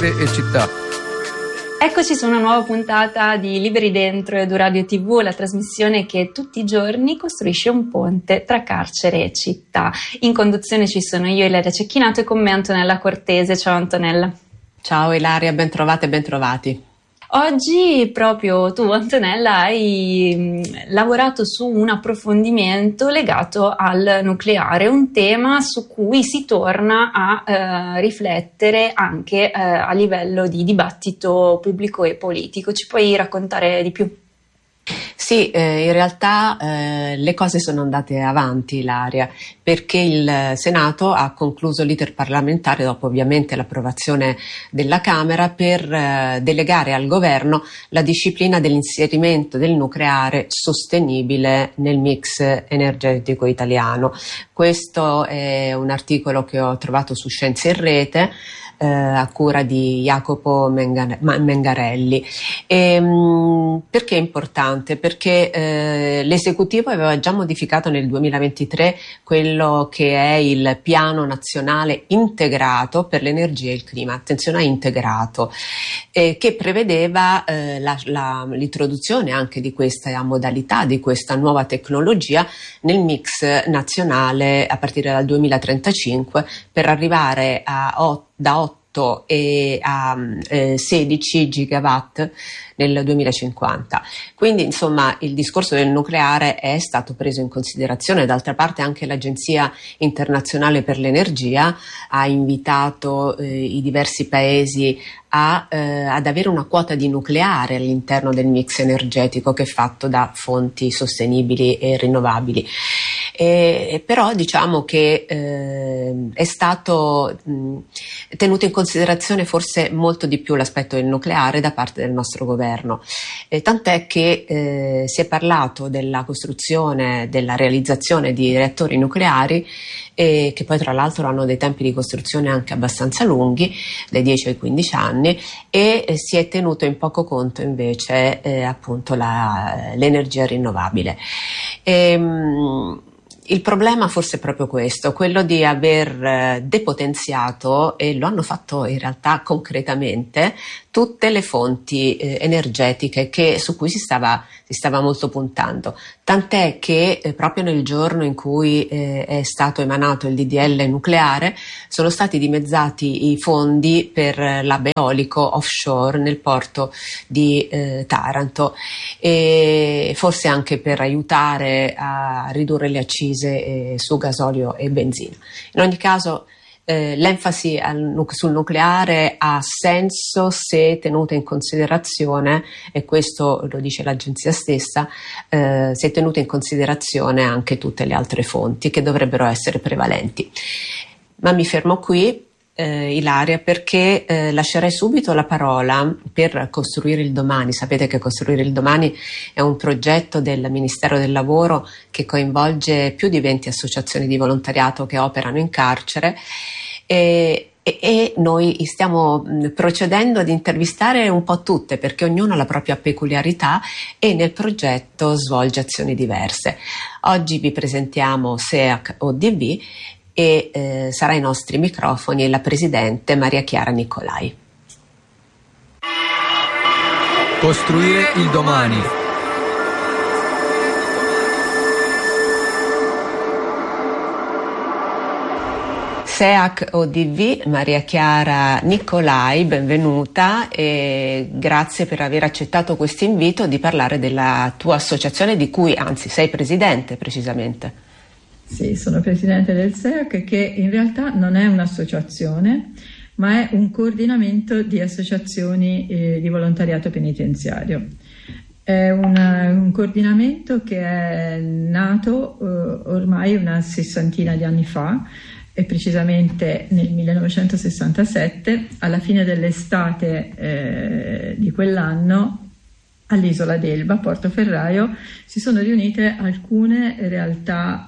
Carcere e città. Eccoci su una nuova puntata di Liberi Dentro EduRadio TV, la trasmissione che tutti i giorni costruisce un ponte tra carcere e città. In conduzione ci sono io, Ilaria Cecchinato, e con me Antonella Cortese. Ciao Antonella. Ciao Ilaria, ben trovate e ben trovati. Oggi proprio tu, Antonella, hai lavorato su un approfondimento legato al nucleare, un tema su cui si torna a riflettere anche a livello di dibattito pubblico e politico. Ci puoi raccontare di più? Sì, in realtà le cose sono andate avanti, Ilaria, perché il Senato ha concluso l'iter parlamentare, dopo ovviamente l'approvazione della Camera, per delegare al governo la disciplina dell'inserimento del nucleare sostenibile nel mix energetico italiano. Questo è un articolo che ho trovato su Scienze in Rete, a cura di Jacopo Mengarelli. Perché è importante? Perché l'esecutivo aveva già modificato nel 2023 quello che è il piano nazionale integrato per l'energia e il clima, attenzione a integrato, che prevedeva l'introduzione anche di questa modalità, di questa nuova tecnologia nel mix nazionale a partire dal 2035 per arrivare da 8 e a 16 gigawatt nel 2050. Quindi insomma il discorso del nucleare è stato preso in considerazione. D'altra parte anche l'Agenzia Internazionale per l'Energia ha invitato i diversi paesi ad avere una quota di nucleare all'interno del mix energetico che è fatto da fonti sostenibili e rinnovabili. Però diciamo che è stato tenuto in considerazione forse molto di più l'aspetto del nucleare da parte del nostro governo, tant'è che si è parlato della costruzione, della realizzazione di reattori nucleari che poi tra l'altro hanno dei tempi di costruzione anche abbastanza lunghi, dai 10 ai 15 anni, e si è tenuto in poco conto invece appunto l'energia rinnovabile. Il problema forse è proprio questo, quello di aver depotenziato, e lo hanno fatto in realtà concretamente, tutte le fonti energetiche su cui si stava molto puntando. Tant'è che proprio nel giorno in cui è stato emanato il DDL nucleare sono stati dimezzati i fondi per l'eolico offshore nel porto di Taranto, e forse anche per aiutare a ridurre le accise su gasolio e benzina. In ogni caso l'enfasi sul nucleare ha senso se tenuta in considerazione, e questo lo dice l'agenzia stessa, se tenuta in considerazione anche tutte le altre fonti che dovrebbero essere prevalenti. Ma mi fermo qui, Ilaria, perché lascerei subito la parola per Costruire il Domani. Sapete che Costruire il Domani è un progetto del Ministero del Lavoro che coinvolge più di 20 associazioni di volontariato che operano in carcere, e noi stiamo procedendo ad intervistare un po' tutte, perché ognuno ha la propria peculiarità e nel progetto svolge azioni diverse. Oggi vi presentiamo SEAC ODV e sarà ai nostri microfoni la presidente Maria Chiara Nicolai. Costruire il Domani. SEAC ODV, Maria Chiara Nicolai, benvenuta e grazie per aver accettato questo invito di parlare della tua associazione, di cui anzi sei presidente precisamente. Sì, sono presidente del SEAC, che in realtà non è un'associazione, ma è un coordinamento di associazioni di volontariato penitenziario. È un coordinamento che è nato ormai una sessantina di anni fa, e precisamente nel 1967, alla fine dell'estate di quell'anno, all'isola d'Elba, a Portoferraio, si sono riunite alcune realtà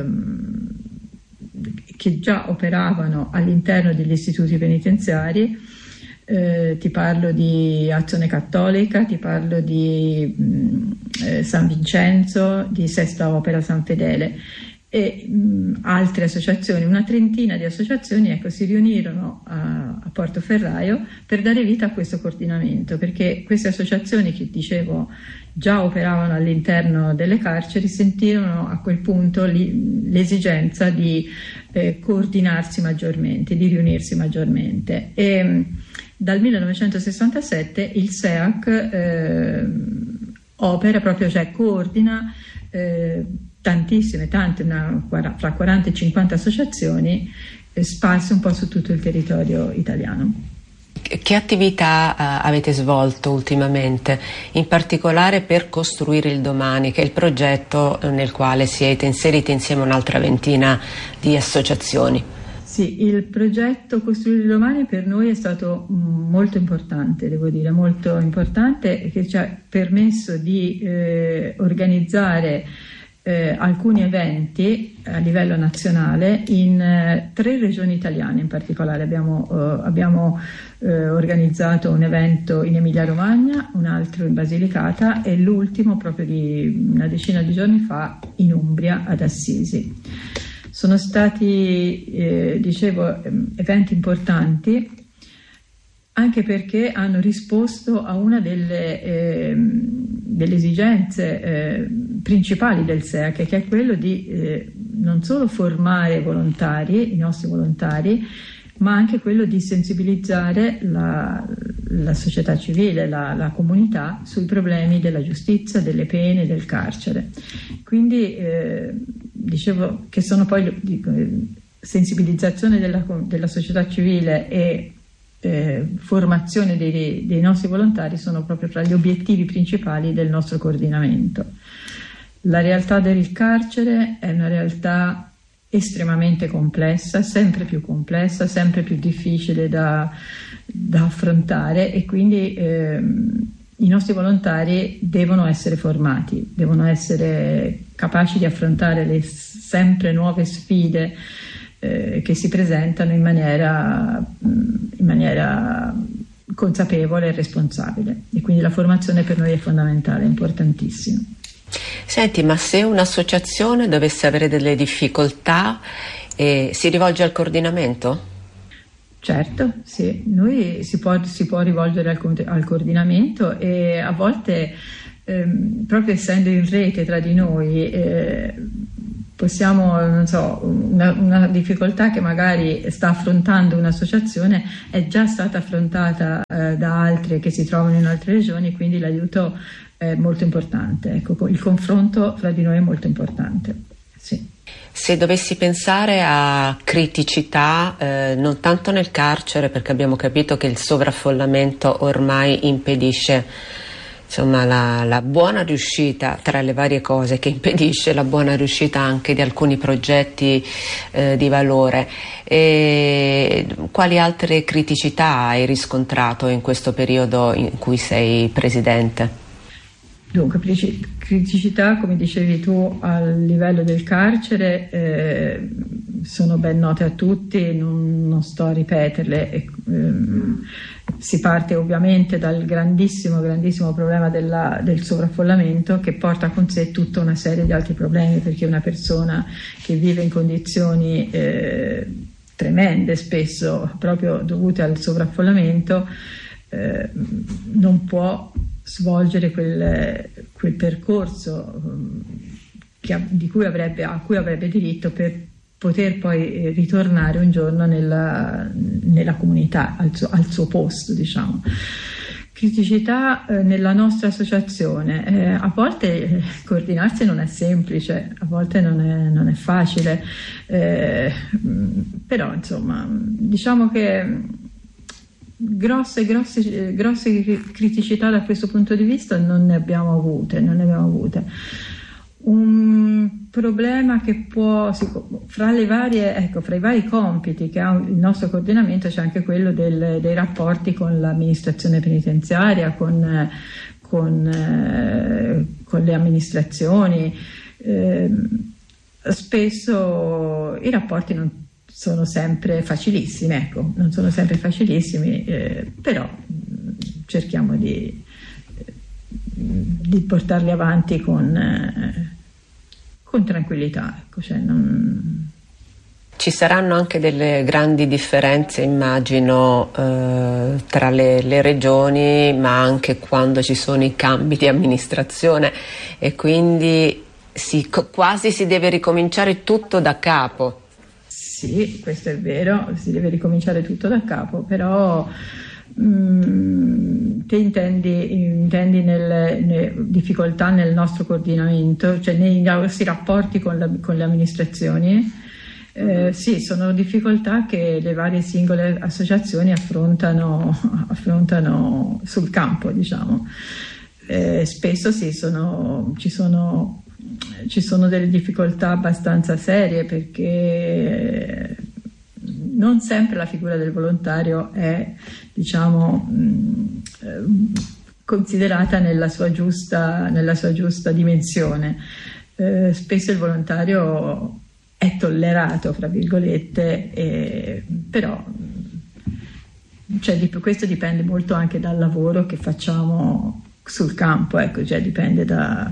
che già operavano all'interno degli istituti penitenziari. Ti parlo di Azione Cattolica, ti parlo di San Vincenzo, di Sesta Opera San Fedele, e altre associazioni, una trentina di associazioni, ecco, si riunirono a Portoferraio per dare vita a questo coordinamento, perché queste associazioni, che dicevo già operavano all'interno delle carceri, sentirono a quel punto l'esigenza di coordinarsi maggiormente, di riunirsi maggiormente, e dal 1967 il SEAC opera proprio, cioè coordina fra 40 e 50 associazioni sparse un po' su tutto il territorio italiano. Che attività avete svolto ultimamente, in particolare per Costruire il Domani, che è il progetto nel quale siete inseriti insieme a un'altra ventina di associazioni? Sì, il progetto Costruire il Domani per noi è stato molto importante, devo dire, molto importante, che ci ha permesso di organizzare alcuni eventi a livello nazionale in 3 regioni italiane in particolare. Abbiamo organizzato un evento in Emilia-Romagna, un altro in Basilicata e l'ultimo proprio di una decina di giorni fa in Umbria, ad Assisi. Sono stati, eventi importanti anche perché hanno risposto a una delle esigenze principali del SEAC, che è quello di non solo formare volontari, i nostri volontari, ma anche quello di sensibilizzare la società civile, la comunità sui problemi della giustizia, delle pene, del carcere. Quindi dicevo che sono poi sensibilizzazione della società civile e formazione dei nostri volontari sono proprio tra gli obiettivi principali del nostro coordinamento. La realtà del carcere è una realtà estremamente complessa, sempre più difficile da affrontare, e quindi i nostri volontari devono essere formati, devono essere capaci di affrontare le sempre nuove sfide che si presentano in maniera consapevole e responsabile, e quindi la formazione per noi è fondamentale, è importantissima. Senti, ma se un'associazione dovesse avere delle difficoltà, si rivolge al coordinamento? Certo, sì, noi si può rivolgere al coordinamento, e a volte proprio essendo in rete tra di noi possiamo, non so, una difficoltà che magari sta affrontando un'associazione è già stata affrontata da altre che si trovano in altre regioni, quindi l'aiuto è molto importante. Ecco, il confronto fra di noi è molto importante. Sì. Se dovessi pensare a criticità, non tanto nel carcere, perché abbiamo capito che il sovraffollamento ormai impedisce, insomma, la buona riuscita, tra le varie cose che impedisce la buona riuscita anche di alcuni progetti di valore. Quali altre criticità hai riscontrato in questo periodo in cui sei presidente? Dunque, criticità, come dicevi tu, a livello del carcere sono ben note a tutti, non sto a ripeterle. Si parte ovviamente dal grandissimo problema del sovraffollamento, che porta con sé tutta una serie di altri problemi, perché una persona che vive in condizioni tremende, spesso proprio dovute al sovraffollamento, non può svolgere quel percorso a cui avrebbe diritto per poter poi ritornare un giorno nella comunità, al suo posto, diciamo. Criticità nella nostra associazione. A volte coordinarsi non è semplice, a volte non è facile, però insomma diciamo che grosse criticità da questo punto di vista non ne abbiamo avute. Un problema che fra i vari compiti che ha il nostro coordinamento c'è anche quello dei rapporti con l'amministrazione penitenziaria, con le amministrazioni. Spesso i rapporti non sono sempre facilissimi, però cerchiamo di portarli avanti con con tranquillità, ecco, cioè Ci saranno anche delle grandi differenze, immagino, tra le regioni, ma anche quando ci sono i cambi di amministrazione, e quindi quasi si deve ricominciare tutto da capo. Sì, questo è vero, si deve ricominciare tutto da capo, però te intendi nelle difficoltà nel nostro coordinamento, cioè nei nostri rapporti con le amministrazioni? Sì, sono difficoltà che le varie singole associazioni affrontano sul campo, diciamo. Spesso sì, ci sono delle difficoltà abbastanza serie, perché non sempre la figura del volontario è, diciamo, considerata nella sua giusta dimensione. Spesso il volontario è tollerato, fra virgolette, però questo dipende molto anche dal lavoro che facciamo sul campo, ecco, cioè dipende da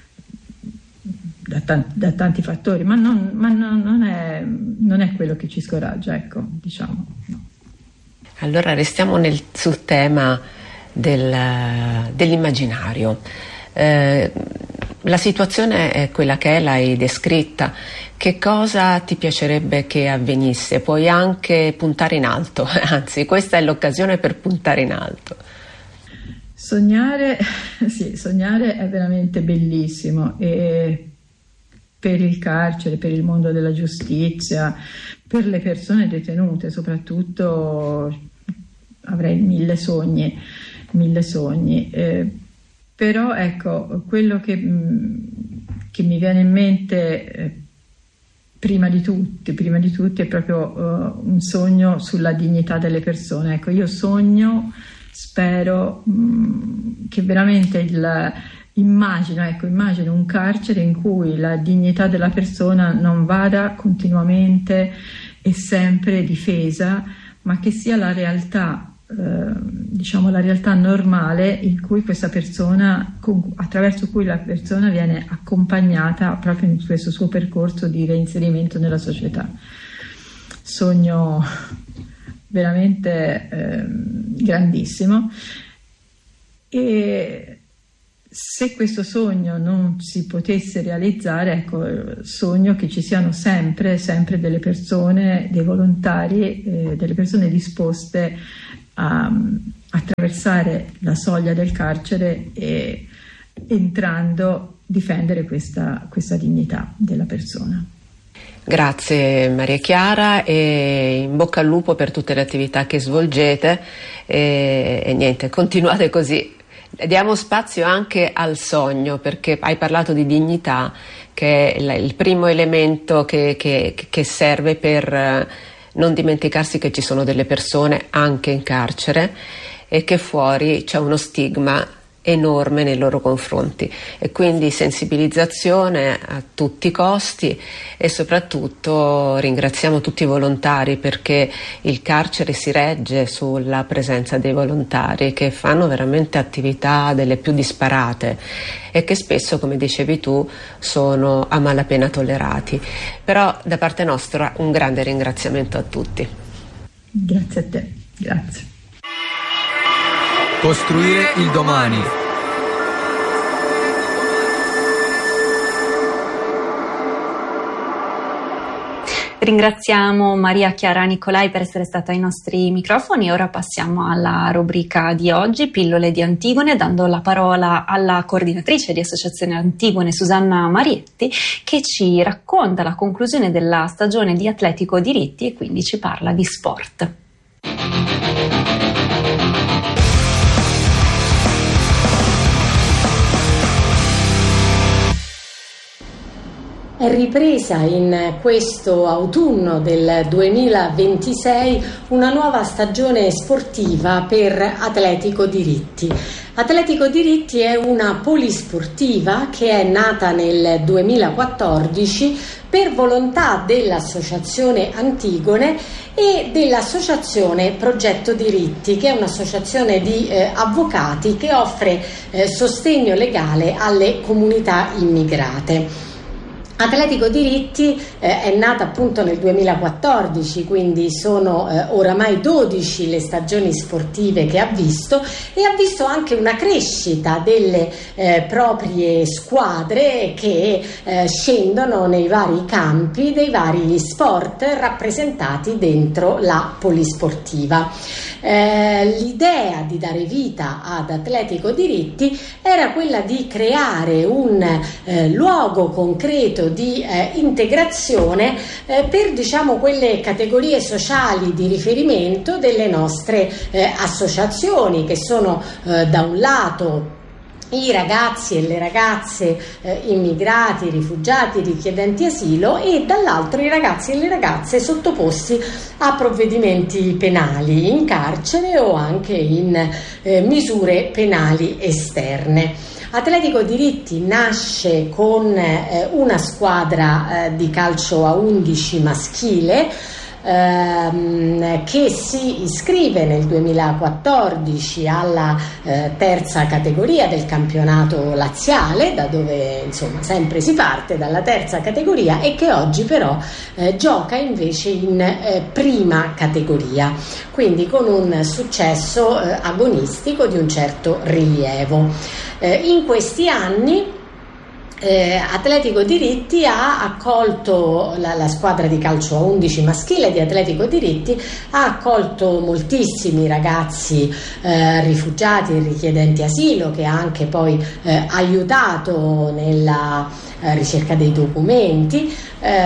tanti fattori, ma non è quello che ci scoraggia, ecco, diciamo. No. Allora restiamo sul tema dell'immaginario. La situazione è quella che è, l'hai descritta. Che cosa ti piacerebbe che avvenisse? Puoi anche puntare in alto, anzi questa è l'occasione per puntare in alto. Sognare è veramente bellissimo, e per il carcere, per il mondo della giustizia, per le persone detenute soprattutto, avrei mille sogni, però ecco, quello che mi viene in mente prima di tutti è proprio un sogno sulla dignità delle persone. Ecco, io spero che veramente immagino un carcere in cui la dignità della persona non vada continuamente e sempre difesa, ma che sia la realtà, diciamo la realtà normale in cui questa persona, attraverso cui la persona viene accompagnata proprio in questo suo percorso di reinserimento nella società. Sogno veramente grandissimo, e se questo sogno non si potesse realizzare, ecco, sogno che ci siano sempre delle persone, dei volontari, delle persone disposte a attraversare la soglia del carcere e, entrando, difendere questa dignità della persona. Grazie Maria Chiara, e in bocca al lupo per tutte le attività che svolgete, e niente, continuate così. Diamo spazio anche al sogno, perché hai parlato di dignità, che è il primo elemento che serve per non dimenticarsi che ci sono delle persone anche in carcere e che fuori c'è uno stigma enorme nei loro confronti, e quindi sensibilizzazione a tutti i costi, e soprattutto ringraziamo tutti i volontari, perché il carcere si regge sulla presenza dei volontari che fanno veramente attività delle più disparate e che spesso, come dicevi tu, sono a malapena tollerati. Però da parte nostra un grande ringraziamento a tutti. Grazie a te, grazie. Costruire il domani. Ringraziamo Maria Chiara Nicolai per essere stata ai nostri microfoni. Ora passiamo alla rubrica di oggi, Pillole di Antigone, dando la parola alla coordinatrice di Associazione Antigone, Susanna Marietti, che ci racconta la conclusione della stagione di Atletico Diritti e quindi ci parla di sport. È ripresa in questo autunno del 2026 una nuova stagione sportiva per Atletico Diritti. Atletico Diritti è una polisportiva che è nata nel 2014 per volontà dell'Associazione Antigone e dell'Associazione Progetto Diritti, che è un'associazione di avvocati che offre sostegno legale alle comunità immigrate. Atletico Diritti è nata appunto nel 2014, quindi sono oramai 12 le stagioni sportive che ha visto, e ha visto anche una crescita delle proprie squadre che scendono nei vari campi dei vari sport rappresentati dentro la polisportiva. L'idea di dare vita ad Atletico Diritti era quella di creare un luogo concreto di integrazione per, diciamo, quelle categorie sociali di riferimento delle nostre associazioni, che sono da un lato i ragazzi e le ragazze immigrati, rifugiati, richiedenti asilo, e dall'altro i ragazzi e le ragazze sottoposti a provvedimenti penali in carcere o anche in misure penali esterne. Atletico Diritti nasce con una squadra di calcio a 11 maschile che si iscrive nel 2014 alla terza categoria del campionato laziale, da dove insomma sempre si parte dalla terza categoria, e che oggi però gioca invece in prima categoria, quindi con un successo agonistico di un certo rilievo. In questi anni Atletico Diritti ha accolto, la squadra di calcio a 11 maschile di Atletico Diritti ha accolto moltissimi ragazzi rifugiati e richiedenti asilo, che ha anche poi aiutato nella ricerca dei documenti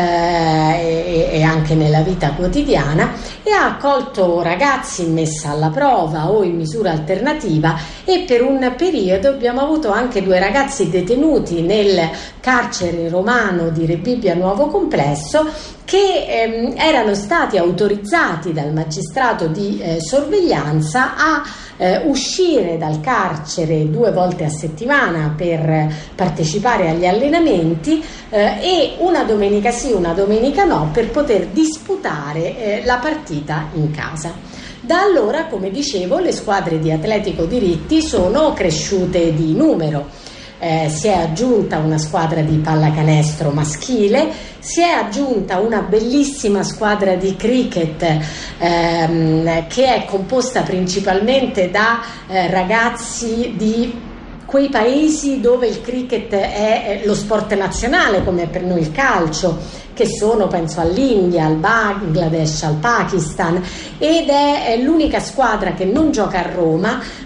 e anche nella vita quotidiana, e ha accolto ragazzi in messa alla prova o in misura alternativa, e per un periodo abbiamo avuto anche 2 ragazzi detenuti nel carcere romano di Rebibbia Nuovo Complesso, che erano stati autorizzati dal magistrato di sorveglianza a uscire dal carcere 2 volte a settimana per partecipare agli allenamenti e una domenica sì, una domenica no, per poter disputare la partita in casa. Da allora, come dicevo, le squadre di Atletico Diritti sono cresciute di numero. Si è aggiunta una squadra di pallacanestro maschile, si è aggiunta una bellissima squadra di cricket che è composta principalmente da ragazzi di quei paesi dove il cricket è lo sport nazionale, come per noi il calcio, che sono, penso, all'India, al Bangladesh, al Pakistan, ed è l'unica squadra che non gioca a Roma,